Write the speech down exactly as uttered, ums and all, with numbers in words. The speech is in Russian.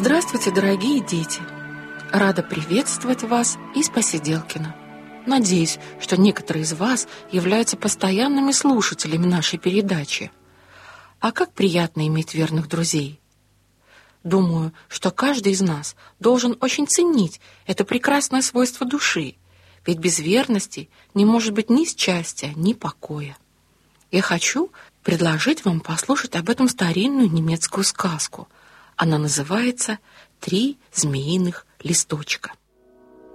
Здравствуйте, дорогие дети! Рада приветствовать вас из Посиделкина. Надеюсь, что некоторые из вас являются постоянными слушателями нашей передачи. А как приятно иметь верных друзей! Думаю, что каждый из нас должен очень ценить это прекрасное свойство души, ведь без верности не может быть ни счастья, ни покоя. Я хочу предложить вам послушать об этом старинную немецкую сказку. Она называется «Три змеиных листочка».